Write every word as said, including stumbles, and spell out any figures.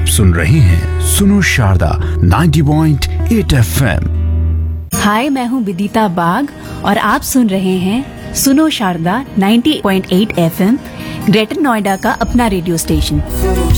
आप सुन रहे हैं सुनो Sharda ninety point eight F M. हाय, मैं हूँ विदिता बाग और आप सुन रहे हैं सुनो Sharda ninety point eight F M, greater Noida का अपना रेडियो स्टेशन।